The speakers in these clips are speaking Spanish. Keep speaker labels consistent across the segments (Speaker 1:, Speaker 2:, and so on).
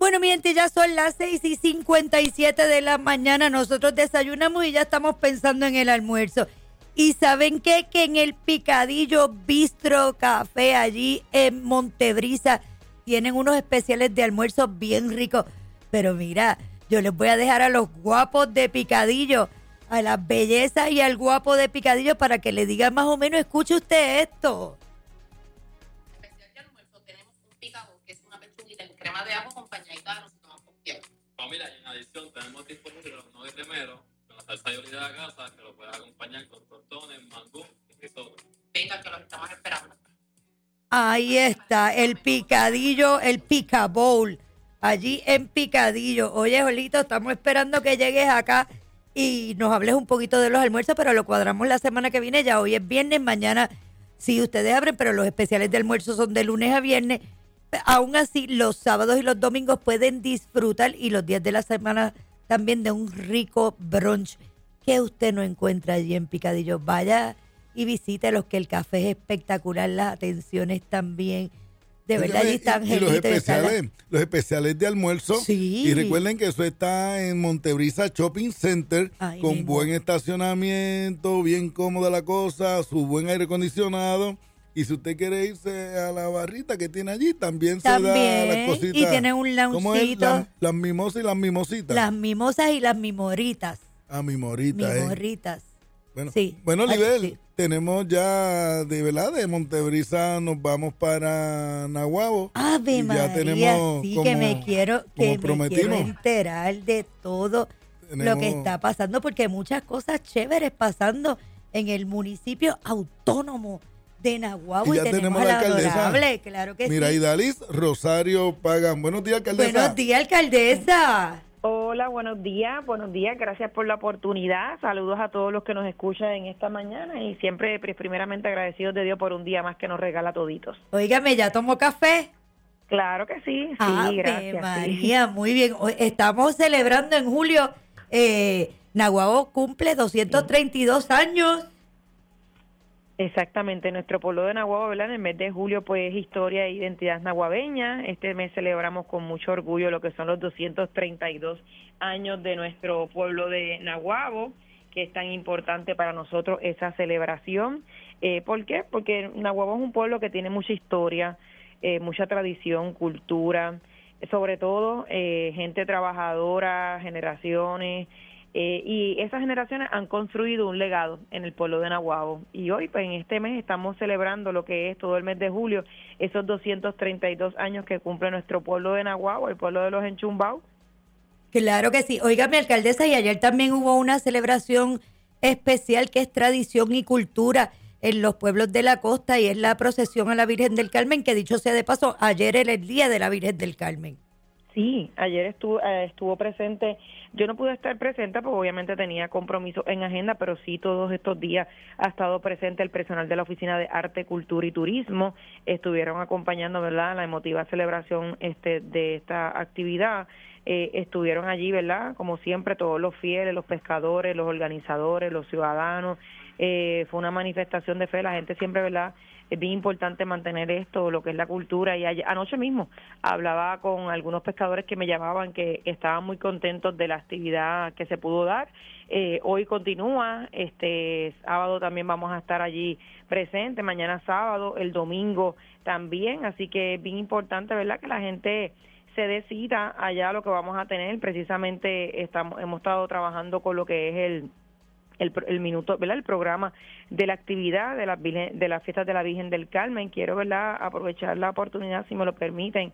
Speaker 1: Bueno, mi gente, ya son las 6:57 de la mañana. Nosotros desayunamos y ya estamos pensando en el almuerzo. ¿Y saben qué? Que en el Picadillo Bistro Café, allí en Montebrisa, tienen unos especiales de almuerzo bien ricos. Pero mira, yo les voy a dejar a los guapos de Picadillo, a las bellezas y al guapo de Picadillo para que le digan más o menos, escuche usted esto.
Speaker 2: Especial de almuerzo tenemos un picabo, que es una pechuguita en crema de ajo acompañadita de arroz con piel.
Speaker 3: Familia, y en adición tenemos disponible los nuggets de mero con la salsa de olida de la casa que lo puedes acompañar con tostones, mangú y risotto.
Speaker 2: Venga, que los estamos esperando.
Speaker 1: Ahí está, el Picadillo, el Pica Bowl, allí en Picadillo. Oye, Jolito, estamos esperando que llegues acá y nos hables un poquito de los almuerzos, pero lo cuadramos la semana que viene. Ya hoy es viernes, mañana sí ustedes abren, pero los especiales de almuerzo son de lunes a viernes. Aún así, los sábados y los domingos pueden disfrutar y los días de la semana también de un rico brunch que usted no encuentra allí en Picadillo. Vaya y visítelos, que el café es espectacular, las atenciones también. De verdad, allí están
Speaker 4: y los especiales de almuerzo.
Speaker 1: Sí.
Speaker 4: Y recuerden que eso está en Montebrisa Shopping Center,
Speaker 1: ahí
Speaker 4: con
Speaker 1: mismo.
Speaker 4: buen estacionamiento, bien cómoda la cosa, su buen aire acondicionado. Y si usted quiere irse a la barrita que tiene allí, también se da las cositas.
Speaker 1: Y tiene un
Speaker 4: ¿Cómo es?
Speaker 1: loungecito.
Speaker 4: Las mimosas y las mimositas.
Speaker 1: Las mimosas y las mimoritas.
Speaker 4: Mimoritas,
Speaker 1: Mimoritas.
Speaker 4: Bueno,
Speaker 1: Sí.
Speaker 4: bueno, Libel,
Speaker 1: Sí.
Speaker 4: tenemos ya, de verdad, de Montebrisa nos vamos para Naguabo.
Speaker 1: Ave
Speaker 4: Y ya
Speaker 1: María,
Speaker 4: tenemos
Speaker 1: sí,
Speaker 4: como-
Speaker 1: que me quiero
Speaker 4: prometimos.
Speaker 1: enterar de todo lo que
Speaker 4: Tenemos-
Speaker 1: está pasando, porque hay muchas cosas chéveres pasando en el municipio autónomo de Naguabo.
Speaker 4: Y
Speaker 1: Y
Speaker 4: ya
Speaker 1: tenemos
Speaker 4: tenemos
Speaker 1: a
Speaker 4: la
Speaker 1: la
Speaker 4: alcaldesa.
Speaker 1: adorable, claro que
Speaker 4: Mira,
Speaker 1: sí.
Speaker 4: Idalis Rosario Pagan. Buenos días, alcaldesa.
Speaker 1: Buenos días, alcaldesa.
Speaker 5: Hola, buenos días, gracias por la oportunidad, saludos a todos los que nos escuchan en esta mañana y siempre primeramente agradecidos de Dios por un día más que nos regala a toditos.
Speaker 1: Óigame, ¿ya tomó café?
Speaker 5: Claro que sí,
Speaker 1: Ave
Speaker 5: gracias.
Speaker 1: María, muy bien. Hoy estamos celebrando en julio, Naguabo cumple 232 años.
Speaker 5: Exactamente, nuestro pueblo de Naguabo, ¿verdad? En el mes de julio, pues, historia e identidad naguabeña. Este mes celebramos con mucho orgullo lo que son los 232 años de nuestro pueblo de Naguabo, que es tan importante para nosotros esa celebración. ¿Por qué? Porque Naguabo es un pueblo que tiene mucha historia, mucha tradición, cultura, sobre todo gente trabajadora, generaciones. Y esas generaciones han construido un legado en el pueblo de Naguabo. Y hoy, pues en este mes, estamos celebrando lo que es todo el mes de julio, esos 232 años que cumple nuestro pueblo de Naguabo, el pueblo de los Enchumbaos.
Speaker 1: Claro que sí. Óigame, alcaldesa, y ayer también hubo una celebración especial que es tradición y cultura en los pueblos de la costa, y es la procesión a la Virgen del Carmen, que dicho sea de paso, ayer era el día de la Virgen del Carmen.
Speaker 5: Sí, ayer estuvo presente. Yo no pude estar presente porque obviamente tenía compromiso en agenda, pero sí todos estos días ha estado presente el personal de la Oficina de Arte, Cultura y Turismo. Estuvieron acompañando, ¿verdad?, la emotiva celebración de esta actividad. Estuvieron allí, ¿verdad?, como siempre, todos los fieles, los pescadores, los organizadores, los ciudadanos. Fue una manifestación de fe. La gente siempre, ¿verdad?, es bien importante mantener esto, lo que es la cultura. Y anoche mismo hablaba con algunos pescadores que me llamaban que estaban muy contentos de la actividad que se pudo dar. Hoy continúa, sábado también vamos a estar allí presentes, mañana sábado, el domingo también, así que es bien importante, ¿verdad?, que la gente se dé cita allá. Lo que vamos a tener, precisamente hemos estado trabajando con lo que es el minuto, ¿verdad?, el programa de la actividad de las fiestas de la Virgen del Carmen. Quiero, ¿verdad?, aprovechar la oportunidad, si me lo permiten,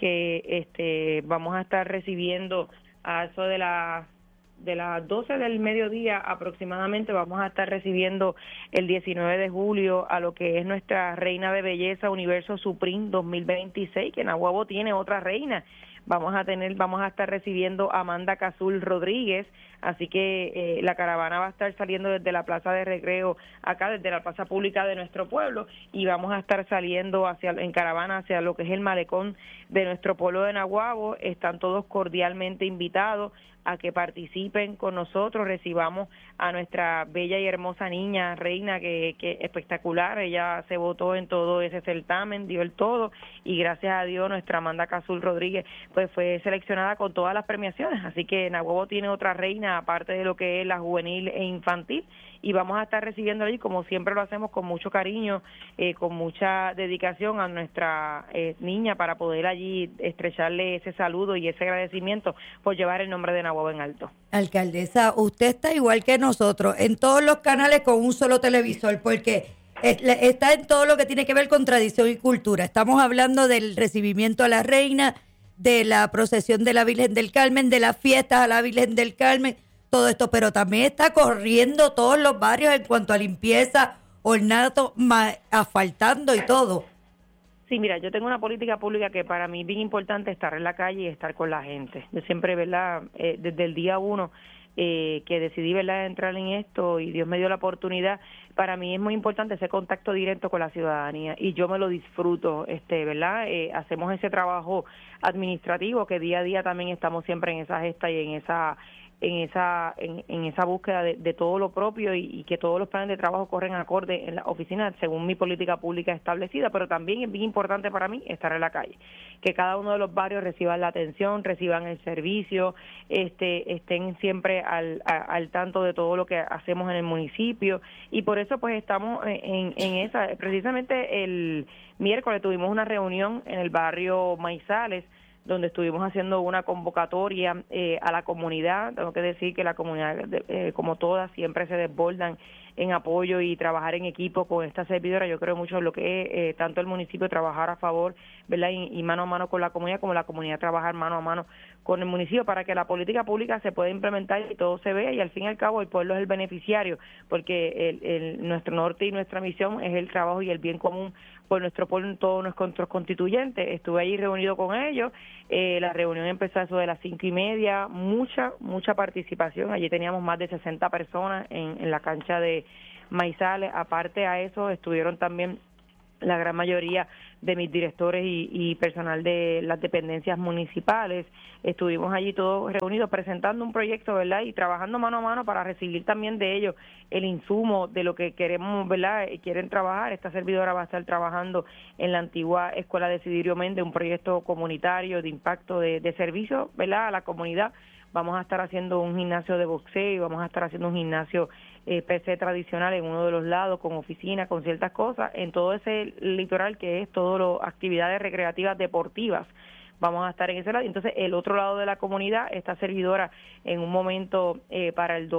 Speaker 5: que vamos a estar recibiendo a eso de las 12 del mediodía aproximadamente. Vamos a estar recibiendo el 19 de julio a lo que es nuestra Reina de Belleza Universo Supreme 2026, que Naguabo tiene otra reina. Vamos a estar recibiendo a Amanda Cazul Rodríguez, así que la caravana va a estar saliendo desde la Plaza de Recreo, acá desde la plaza pública de nuestro pueblo, y vamos a estar saliendo en caravana hacia lo que es el malecón de nuestro pueblo de Naguabo. Están todos cordialmente invitados a que participen participen con nosotros, recibamos a nuestra bella y hermosa niña, reina, que espectacular, ella se votó en todo ese certamen, dio el todo, y gracias a Dios nuestra Amanda Cazul Rodríguez pues fue seleccionada con todas las premiaciones, así que Nahuabo tiene otra reina, aparte de lo que es la juvenil e infantil, y vamos a estar recibiendo allí, como siempre lo hacemos, con mucho cariño, con mucha dedicación a nuestra niña, para poder allí estrecharle ese saludo y ese agradecimiento por llevar el nombre de Nahuabo en alto.
Speaker 1: Alcaldesa, usted está igual que nosotros, en todos los canales con un solo televisor, porque está en todo lo que tiene que ver con tradición y cultura. Estamos hablando del recibimiento a la reina, de la procesión de la Virgen del Carmen, de las fiestas a la Virgen del Carmen, todo esto, pero también está corriendo todos los barrios en cuanto a limpieza, ornato, asfaltando y todo.
Speaker 5: Sí, mira, yo tengo una política pública que para mí es bien importante, estar en la calle y estar con la gente. Yo siempre, ¿verdad?, desde el día 1 que decidí, ¿verdad?, entrar en esto y Dios me dio la oportunidad, para mí es muy importante ese contacto directo con la ciudadanía y yo me lo disfruto, ¿verdad? Hacemos ese trabajo administrativo que día a día también estamos siempre en esa gesta y en esa búsqueda de todo lo propio y que todos los planes de trabajo corren acorde en la oficina según mi política pública establecida, pero también es bien importante para mí estar en la calle, que cada uno de los barrios reciban la atención, reciban el servicio, estén siempre al tanto de todo lo que hacemos en el municipio, y por eso pues estamos en esa. Precisamente el miércoles tuvimos una reunión en el barrio Maizales, donde estuvimos haciendo una convocatoria a la comunidad. Tengo que decir que la comunidad, como todas, siempre se desbordan en apoyo y trabajar en equipo con esta servidora. Yo creo mucho en lo que es tanto el municipio trabajar a favor, ¿verdad?, y mano a mano con la comunidad, como la comunidad trabajar mano a mano con el municipio para que la política pública se pueda implementar y todo se vea, y al fin y al cabo el pueblo es el beneficiario, porque nuestro norte y nuestra misión es el trabajo y el bien común por nuestro pueblo en todos nuestros constituyentes. Estuve allí reunido con ellos, la reunión empezó a eso de las 5:30, mucha participación, allí teníamos más de 60 personas en la cancha de Maizales. Aparte a eso estuvieron también la gran mayoría de mis directores y personal de las dependencias municipales. Estuvimos allí todos reunidos presentando un proyecto, ¿verdad?, y trabajando mano a mano para recibir también de ellos el insumo de lo que queremos, ¿verdad?, quieren trabajar. Esta servidora va a estar trabajando en la antigua Escuela de Sidirio Méndez, un proyecto comunitario de impacto de servicio, ¿verdad?, a la comunidad. Vamos a estar haciendo un gimnasio de boxeo y vamos a estar haciendo un gimnasio PC tradicional en uno de los lados, con oficina, con ciertas cosas, en todo ese litoral que es todo lo actividades recreativas deportivas. Vamos a estar en ese lado. Entonces, el otro lado de la comunidad, esta servidora en un momento para el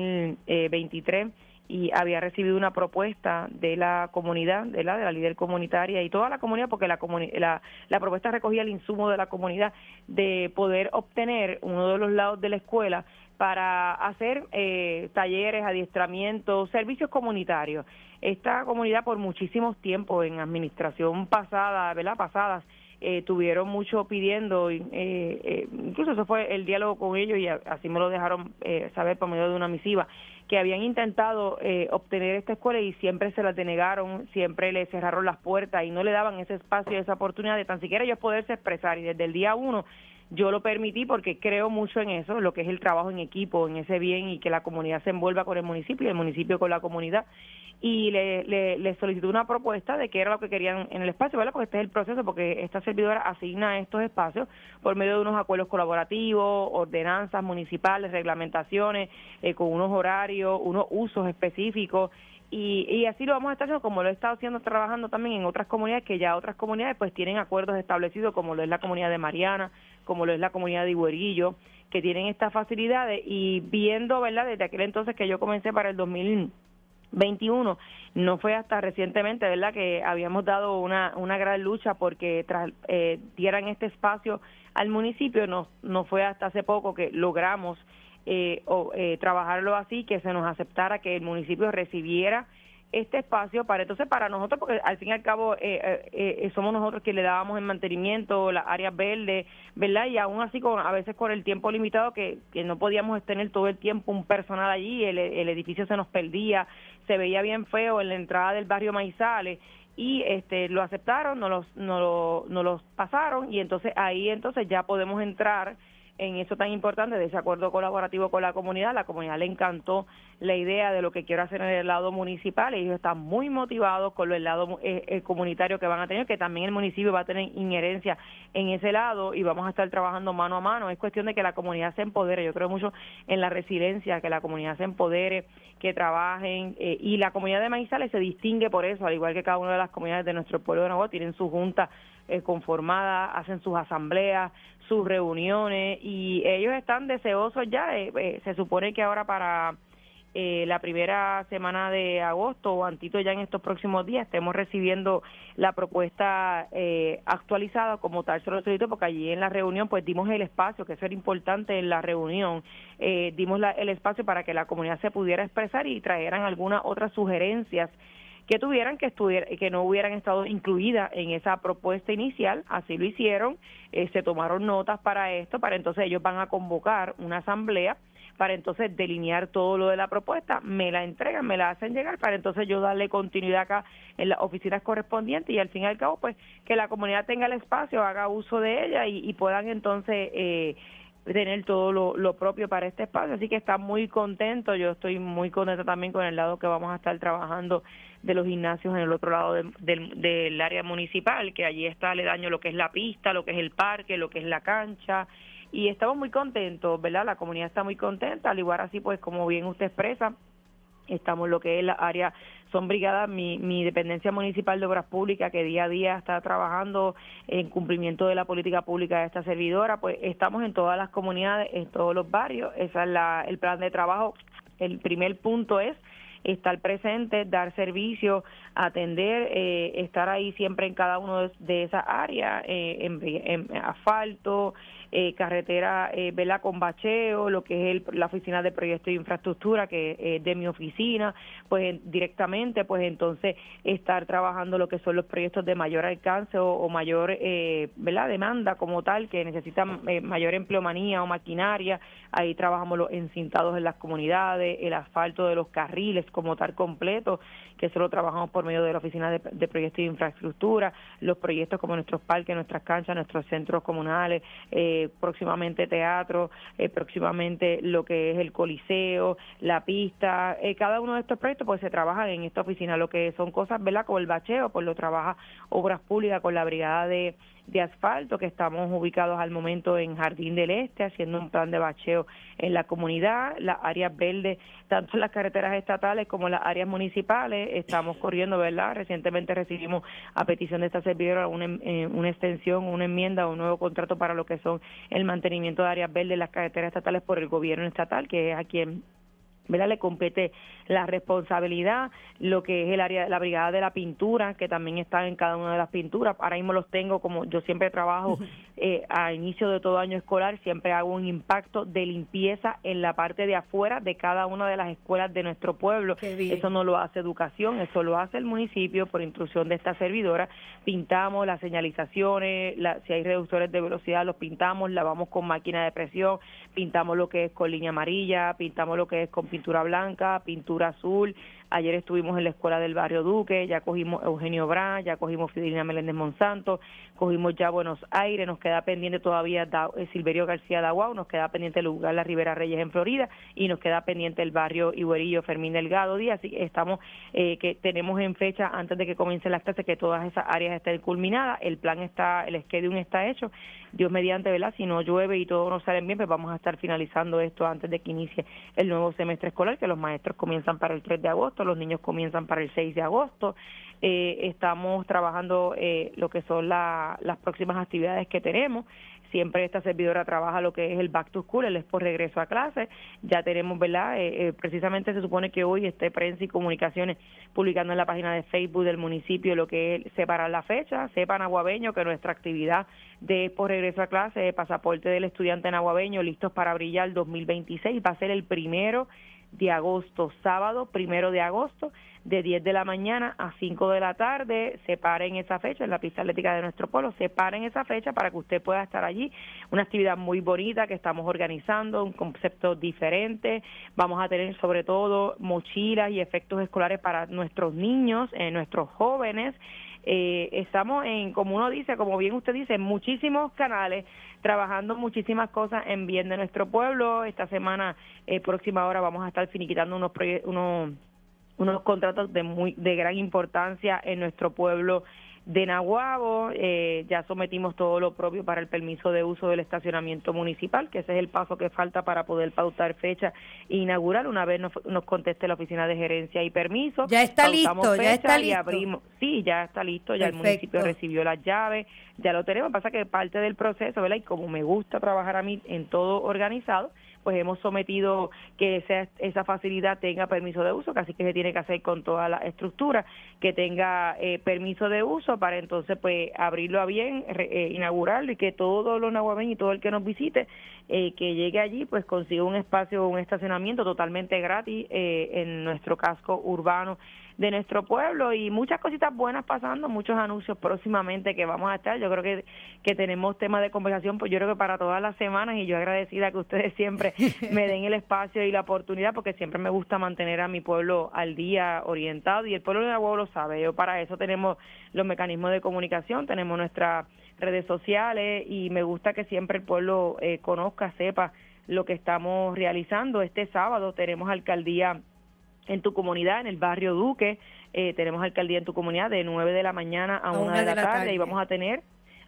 Speaker 5: 2023, y había recibido una propuesta de la comunidad, de la líder comunitaria y toda la comunidad, porque la propuesta recogía el insumo de la comunidad de poder obtener uno de los lados de la escuela para hacer talleres, adiestramientos, servicios comunitarios. Esta comunidad por muchísimos tiempos en administración pasada, ¿verdad?, pasadas, tuvieron mucho pidiendo, incluso eso fue el diálogo con ellos y así me lo dejaron saber por medio de una misiva, que habían intentado obtener esta escuela y siempre se la denegaron, siempre le cerraron las puertas y no le daban ese espacio, esa oportunidad de tan siquiera ellos poderse expresar, y desde el día 1 yo lo permití porque creo mucho en eso, lo que es el trabajo en equipo, en ese bien, y que la comunidad se envuelva con el municipio y el municipio con la comunidad. Y le solicité una propuesta de qué era lo que querían en el espacio, ¿verdad?, porque este es el proceso, porque esta servidora asigna estos espacios por medio de unos acuerdos colaborativos, ordenanzas municipales, reglamentaciones, con unos horarios, unos usos específicos. Y así lo vamos a estar haciendo, como lo he estado haciendo, trabajando también en otras comunidades, que ya otras comunidades pues tienen acuerdos establecidos, como lo es la comunidad de Mariana, como lo es la comunidad de Higuerillo, que tienen estas facilidades, y viendo, ¿verdad?, desde aquel entonces que yo comencé para el 2021, no fue hasta recientemente, ¿verdad?, que habíamos dado una gran lucha porque dieran este espacio al municipio. No fue hasta hace poco que logramos trabajarlo así, que se nos aceptara que el municipio recibiera este espacio para nosotros, porque al fin y al cabo somos nosotros que le dábamos el mantenimiento, las áreas verdes, ¿verdad?, y aún así a veces con el tiempo limitado que no podíamos tener todo el tiempo un personal allí, el edificio se nos perdía, se veía bien feo en la entrada del barrio Maizales, y lo aceptaron, nos los pasaron, y entonces ahí ya podemos entrar en eso tan importante de ese acuerdo colaborativo con la comunidad le encantó la idea de lo que quiero hacer en el lado municipal, ellos están muy motivados con el lado comunitario que van a tener, que también el municipio va a tener injerencia en ese lado y vamos a estar trabajando mano a mano. Es cuestión de que la comunidad se empodere, yo creo mucho en la resiliencia, que la comunidad se empodere, que trabajen, y la comunidad de Manizales se distingue por eso, al igual que cada una de las comunidades de nuestro pueblo de Navajo, tienen su junta conformada, hacen sus asambleas, sus reuniones, y ellos están deseosos ya, se supone que ahora para la primera semana de agosto o antito ya en estos próximos días estemos recibiendo la propuesta actualizada como tal, solo solicito porque allí en la reunión pues dimos el espacio, que eso era importante en la reunión, dimos el espacio para que la comunidad se pudiera expresar y trajeran algunas otras sugerencias que tuvieran que no hubieran estado incluidas en esa propuesta inicial. Así lo hicieron, se tomaron notas para esto, para entonces ellos van a convocar una asamblea para entonces delinear todo lo de la propuesta, me la entregan, me la hacen llegar para entonces yo darle continuidad acá en las oficinas correspondientes y al fin y al cabo pues que la comunidad tenga el espacio, haga uso de ella y puedan entonces tener todo lo propio para este espacio, así que está muy contento, yo estoy muy contenta también con el lado que vamos a estar trabajando de los gimnasios en el otro lado del área municipal, que allí está aledaño lo que es la pista, lo que es el parque, lo que es la cancha, y estamos muy contentos, ¿verdad? La comunidad está muy contenta, al igual así pues como bien usted expresa, estamos lo que es la área, son brigadas, mi dependencia municipal de obras públicas que día a día está trabajando en cumplimiento de la política pública de esta servidora, pues estamos en todas las comunidades, en todos los barrios, ese es el plan de trabajo. El primer punto es estar presente, dar servicio, atender, estar ahí siempre en cada uno de esas áreas, en asfalto, carretera, ¿verdad? Con bacheo, lo que es la oficina de proyectos de infraestructura, que es de mi oficina, pues directamente, pues entonces estar trabajando lo que son los proyectos de mayor alcance o mayor, ¿verdad? Demanda como tal, que necesitan mayor empleomanía o maquinaria, ahí trabajamos los encintados en las comunidades, el asfalto de los carriles como tal completo, que eso lo trabajamos por medio de la oficina de proyectos de infraestructura, los proyectos como nuestros parques, nuestras canchas, nuestros centros comunales, próximamente teatro, próximamente lo que es el coliseo, la pista, cada uno de estos proyectos pues se trabajan en esta oficina, lo que son cosas, ¿verdad? Como el bacheo, pues lo trabaja Obras Públicas con la brigada de asfalto, que estamos ubicados al momento en Jardín del Este, haciendo un plan de bacheo en la comunidad, las áreas verdes, tanto en las carreteras estatales como en las áreas municipales, estamos corriendo, ¿verdad? Recientemente recibimos a petición de esta servidora una extensión, una enmienda o un nuevo contrato para lo que son el mantenimiento de áreas verdes en las carreteras estatales por el gobierno estatal, que es a quien, ¿verdad? Le compete la responsabilidad, lo que es el área, la brigada de la pintura, que también está en cada una de las pinturas. Ahora mismo los tengo, como yo siempre trabajo a inicio de todo año escolar, siempre hago un impacto de limpieza en la parte de afuera de cada una de las escuelas de nuestro pueblo. Eso no lo hace educación, eso lo hace el municipio por instrucción de esta servidora. Pintamos las señalizaciones, si hay reductores de velocidad los pintamos, lavamos con máquina de presión, pintamos lo que es con línea amarilla, pintamos lo que es con pintura blanca, pintura azul. Ayer estuvimos en la escuela del barrio Duque, ya cogimos Eugenio Brán, ya cogimos Fidelina Meléndez Monsanto, cogimos ya Buenos Aires, nos queda pendiente todavía Silverio García Daguao, nos queda pendiente el lugar La Ribera Reyes en Florida y nos queda pendiente el barrio Iguerillo Fermín Delgado Díaz, así que estamos, que tenemos en fecha antes de que comiencen las clases que todas esas áreas estén culminadas, el plan está, el schedule está hecho, Dios mediante, ¿verdad? Si no llueve y todo nos sale bien, pues vamos a estar finalizando esto antes de que inicie el nuevo semestre escolar, que los maestros comienzan para el 3 de agosto, los niños comienzan para el 6 de agosto. Estamos trabajando lo que son las próximas actividades que tenemos. Siempre esta servidora trabaja lo que es el back to school, el por regreso a clase. Ya tenemos, ¿verdad? Precisamente se supone que hoy esté Prensa y Comunicaciones publicando en la página de Facebook del municipio lo que es separar la fecha. Sepan, aguabeño, que nuestra actividad de por regreso a clase, pasaporte del estudiante en aguabeño, listos para brillar 2026, va a ser el 1 de agosto, sábado 1 de agosto, de 10 de la mañana a 5 de la tarde. Separen esa fecha en la pista atlética de nuestro pueblo, separen esa fecha para que usted pueda estar allí. Una actividad muy bonita que estamos organizando, un concepto diferente. Vamos a tener sobre todo mochilas y efectos escolares para nuestros niños, nuestros jóvenes. estamos en, como uno dice, como bien usted dice, en muchísimos canales, trabajando muchísimas cosas en bien de nuestro pueblo. Esta semana, próxima hora, vamos a estar finiquitando unos contratos de gran importancia en nuestro pueblo de Naguabo. Ya sometimos todo lo propio para el permiso de uso del estacionamiento municipal, que ese es el paso que falta para poder pautar fecha e inaugurar una vez nos conteste la oficina de gerencia y permiso.
Speaker 1: Ya está listo, ya está listo.
Speaker 5: Y abrimos, sí, ya está listo, ya
Speaker 1: Perfecto.
Speaker 5: El municipio recibió las llaves, ya lo tenemos. Pasa que parte del proceso, ¿verdad? Y como me gusta trabajar a mí en todo organizado, pues hemos sometido que esa facilidad tenga permiso de uso, que así que se tiene que hacer con toda la estructura, que tenga permiso de uso para entonces pues abrirlo a bien, inaugurarlo, y que todos los nahuabeños y todo el que nos visite, que llegue allí, pues consiga un espacio, un estacionamiento totalmente gratis en nuestro casco urbano de nuestro pueblo, y muchas cositas buenas pasando, muchos anuncios próximamente que vamos a estar. Yo creo que tenemos temas de conversación, pues yo creo que para todas las semanas, y yo agradecida que ustedes siempre me den el espacio y la oportunidad, porque siempre me gusta mantener a mi pueblo al día, orientado, y el pueblo de Naguabo lo sabe. Yo para eso tenemos los mecanismos de comunicación, tenemos nuestras redes sociales, y me gusta que siempre el pueblo conozca, sepa lo que estamos realizando. Este sábado tenemos alcaldía en tu comunidad, en el barrio Duque, tenemos alcaldía en tu comunidad de 9 de la mañana a 1 de la tarde, y vamos a tener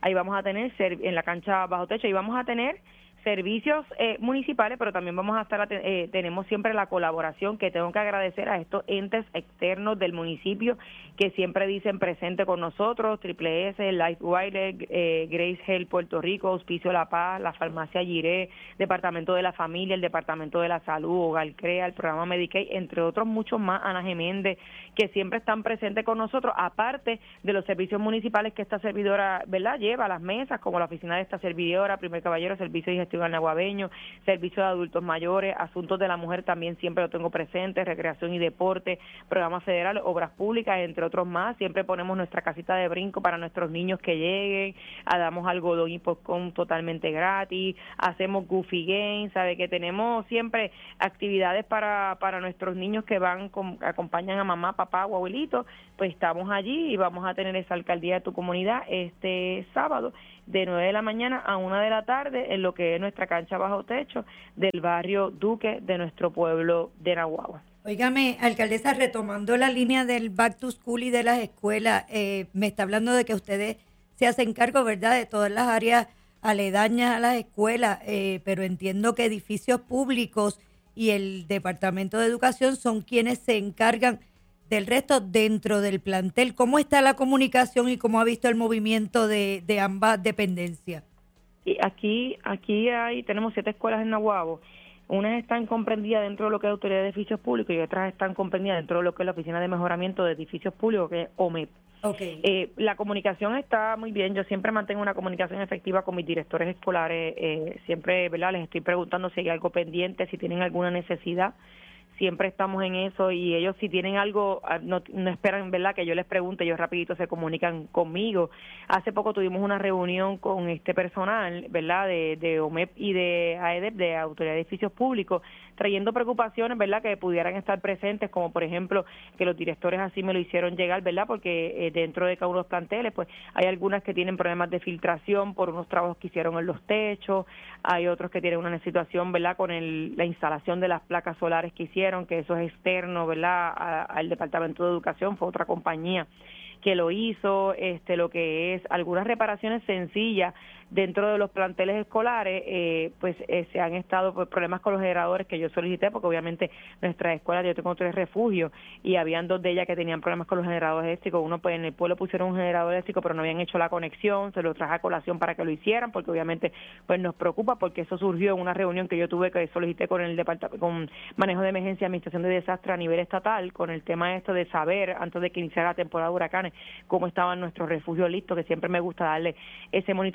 Speaker 5: en la cancha bajo techo, y vamos a tener servicios municipales, pero también vamos a estar tenemos siempre la colaboración, que tengo que agradecer a estos entes externos del municipio que siempre dicen presente con nosotros: Triple S, Life Wireless, Grace Health Puerto Rico, Auspicio La Paz, la Farmacia Giré, Departamento de la Familia, el Departamento de la Salud, Hogar Crea, el programa Medicaid, entre otros muchos más, Ana Geméndez, que siempre están presentes con nosotros, aparte de los servicios municipales que esta servidora, ¿verdad?, lleva a las mesas, como la oficina de esta servidora, Primer Caballero, Servicio de Gestión al Naguabeño, Servicio de Adultos Mayores, Asuntos de la Mujer también siempre lo tengo presente, Recreación y Deporte, Programa Federal, Obras Públicas, entre otros más. Siempre ponemos nuestra casita de brinco para nuestros niños que lleguen, damos algodón y popcorn totalmente gratis, hacemos Goofy Games, sabe que tenemos siempre actividades para nuestros niños que acompañan a mamá, papá o abuelito. Pues estamos allí, y vamos a tener esa alcaldía de tu comunidad este sábado de 9 de la mañana a 1 de la tarde en lo que es nuestra cancha bajo techo del barrio Duque de nuestro pueblo de Naguabo.
Speaker 1: Óigame, alcaldesa, retomando la línea del Back to School y de las escuelas, me está hablando de que ustedes se hacen cargo, ¿verdad?, de todas las áreas aledañas a las escuelas, pero entiendo que edificios públicos y el Departamento de Educación son quienes se encargan del resto dentro del plantel. ¿Cómo está la comunicación y cómo ha visto el movimiento de ambas dependencias?
Speaker 5: Y aquí tenemos 7 escuelas en Naguabo. Unas están comprendidas dentro de lo que es Autoridad de Edificios Públicos, y otras están comprendidas dentro de lo que es la Oficina de Mejoramiento de Edificios Públicos, que es OMEP.
Speaker 1: Okay.
Speaker 5: La comunicación está muy bien. Yo siempre mantengo una comunicación efectiva con mis directores escolares. Siempre, ¿verdad?, les estoy preguntando si hay algo pendiente, si tienen alguna necesidad. Siempre estamos en eso, y ellos, si tienen algo, no esperan, ¿verdad?, que yo les pregunte, ellos rapidito se comunican conmigo. Hace poco tuvimos una reunión con este personal, ¿verdad?, de OMEP y de AEDEP, de Autoridad de Edificios Públicos, trayendo preocupaciones, ¿verdad?, que pudieran estar presentes, como por ejemplo que los directores así me lo hicieron llegar, ¿verdad?, porque dentro de cada uno de los planteles pues hay algunas que tienen problemas de filtración por unos trabajos que hicieron en los techos, hay otros que tienen una situación, ¿verdad?, con la instalación de las placas solares que hicieron, que eso es externo, ¿verdad?, al Departamento de Educación, fue otra compañía que lo hizo, lo que es algunas reparaciones sencillas dentro de los planteles escolares, se han estado problemas con los generadores que yo solicité, porque obviamente nuestras escuelas, yo tengo 3 refugios, y habían 2 de ellas que tenían problemas con los generadores eléctricos. Uno, pues en el pueblo pusieron un generador eléctrico, pero no habían hecho la conexión, se lo traje a colación para que lo hicieran, porque obviamente pues nos preocupa, porque eso surgió en una reunión que yo tuve, que solicité con el departamento, con Manejo de Emergencia y Administración de Desastre a nivel estatal, con el tema de saber, antes de que iniciara la temporada de huracanes, cómo estaban nuestros refugios listos, que siempre me gusta darle ese monitoreo. Pues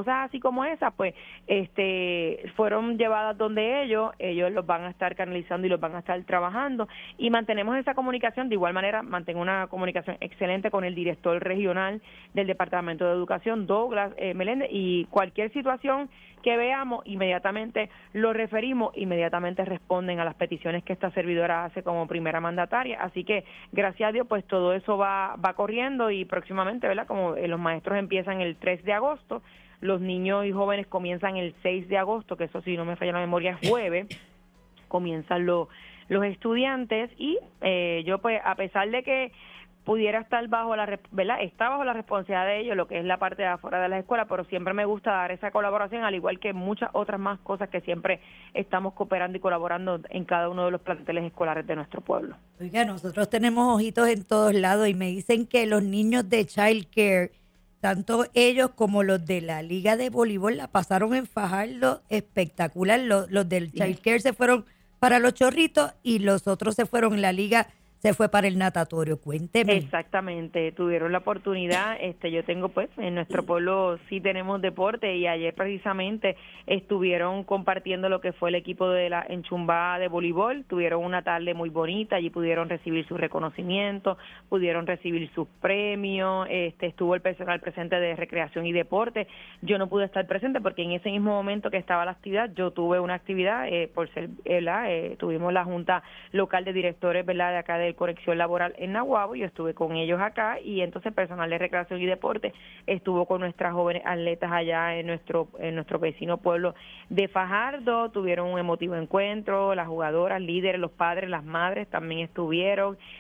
Speaker 5: cosas así como esas, pues fueron llevadas donde ellos los van a estar canalizando y los van a estar trabajando, y mantenemos esa comunicación. De igual manera, mantengo una comunicación excelente con el director regional del Departamento de Educación, Douglas Meléndez, y cualquier situación que veamos, inmediatamente lo referimos, inmediatamente responden a las peticiones que esta servidora hace como primera mandataria. Así que, gracias a Dios, pues todo eso va corriendo, y próximamente, ¿verdad? Como los maestros empiezan el 3 de agosto, los niños y jóvenes comienzan el 6 de agosto, que eso, si no me falla la memoria, es jueves, comienzan los estudiantes, y yo, pues, a pesar de que pudiera estar bajo ¿verdad? Está bajo la responsabilidad de ellos, lo que es la parte de afuera de la escuela, pero siempre me gusta dar esa colaboración, al igual que muchas otras más cosas que siempre estamos cooperando y colaborando en cada uno de los planteles escolares de nuestro pueblo.
Speaker 1: Oiga, nosotros tenemos ojitos en todos lados, y me dicen que los niños de Child Care, tanto ellos como los de la Liga de Voleibol, la pasaron en Fajardo espectacular. Los del Child Care se fueron para Los Chorritos, y los otros se fueron, la Liga se fue para el natatorio. Cuénteme.
Speaker 5: Exactamente, tuvieron la oportunidad. Yo tengo, pues, en nuestro pueblo sí tenemos deporte, y ayer precisamente estuvieron compartiendo lo que fue el equipo de la enchumbada de voleibol. Tuvieron una tarde muy bonita, allí pudieron recibir su reconocimiento, pudieron recibir sus premios. Estuvo el personal presente de recreación y deporte. Yo no pude estar presente porque en ese mismo momento que estaba la actividad, yo tuve una actividad por ser, tuvimos la junta local de directores, ¿verdad?, de acá de Conexión Laboral en Naguabo. Yo estuve con ellos acá, y entonces personal de recreación y deporte estuvo con nuestras jóvenes atletas allá en nuestro vecino pueblo de Fajardo. Tuvieron un emotivo encuentro, las jugadoras, líderes, los padres, las madres también estuvieron.